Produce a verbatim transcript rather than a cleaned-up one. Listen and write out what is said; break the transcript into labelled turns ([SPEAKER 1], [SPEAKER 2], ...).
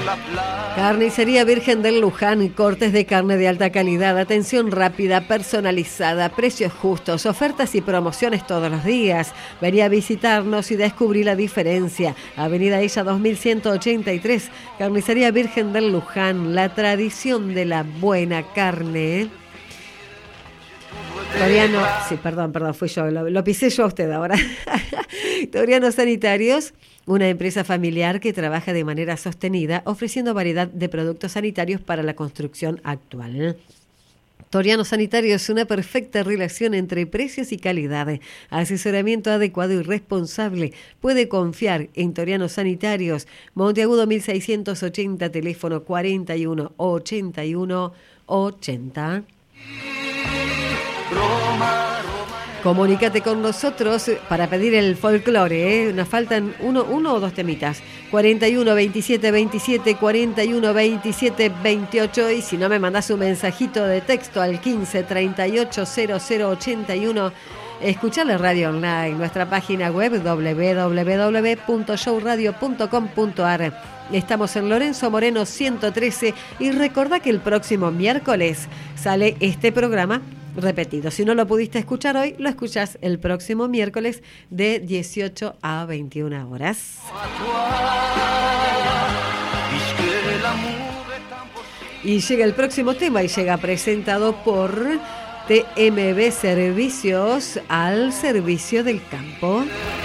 [SPEAKER 1] Carnicería Virgen del Luján, cortes de carne de alta calidad, atención rápida, personalizada, precios justos, ofertas y promociones todos los días. Vení a visitarnos y descubrí la diferencia. Avenida Illa dos mil ciento ochenta y tres, Carnicería Virgen del Luján, la tradición de la buena carne. Toriano, sí, perdón, perdón, fui yo, lo, lo pisé yo a usted ahora. Toriano Sanitarios, una empresa familiar que trabaja de manera sostenida, ofreciendo variedad de productos sanitarios para la construcción actual. Toriano Sanitarios, una perfecta relación entre precios y calidad. Asesoramiento adecuado y responsable. Puede confiar en Toriano Sanitarios. Monteagudo mil seiscientos ochenta, teléfono cuarenta y uno ochenta y uno ochenta. Comunícate con nosotros para pedir el folclore, ¿eh? Nos faltan uno, uno o dos temitas. cuarenta y uno veintisiete veintisiete, cuarenta y uno veintisiete veintiocho. Y si no, me mandás un mensajito de texto al quince treinta y ocho cero cero ochenta y uno. Escuchá la radio online, nuestra página web doble u doble u doble u punto show radio punto com punto a r. Estamos en Lorenzo Moreno ciento trece y recordá que el próximo miércoles sale este programa repetido. Si no lo pudiste escuchar hoy, lo escuchás el próximo miércoles de dieciocho a veintiuna horas. Y llega el próximo tema y llega presentado por T M B Servicios, al servicio del campo.